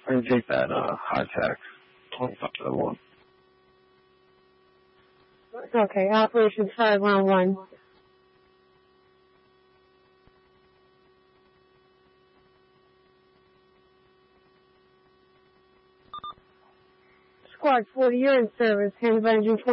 I can take that high tax 25 to 1. Okay, Operation 511. Squad 40, you're in service. Hands by engine 20.